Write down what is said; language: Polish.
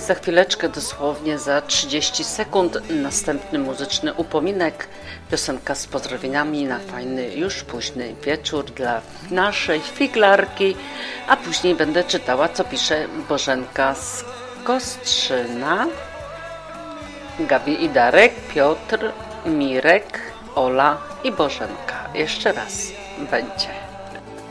za chwileczkę, dosłownie za 30 sekund, następny muzyczny upominek, piosenka z pozdrowieniami na fajny, już późny wieczór dla naszej figlarki, a później będę czytała, co pisze Bożenka z Kostrzyna, Gabi i Darek, Piotr, Mirek, Ola i Bożenka. Jeszcze raz będzie.